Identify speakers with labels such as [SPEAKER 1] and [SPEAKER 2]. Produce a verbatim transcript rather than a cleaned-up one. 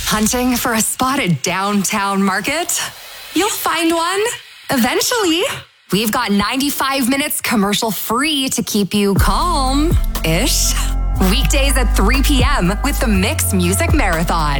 [SPEAKER 1] Hunting for a spot at Downtown Market? You'll find one. Eventually. We've got ninety-five minutes commercial free to keep you calm-ish. Weekdays at three p.m. with the Mix Music Marathon.